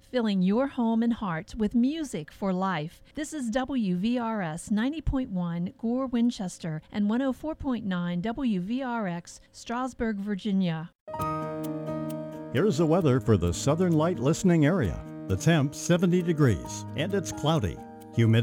filling your home and heart with music for life. This is WVRS 90.1 Gore, Winchester, and 104.9 WVRX, Strasburg, Virginia. Here's the weather for the Southern Light listening area. The temp 70 degrees, and it's cloudy. Humidity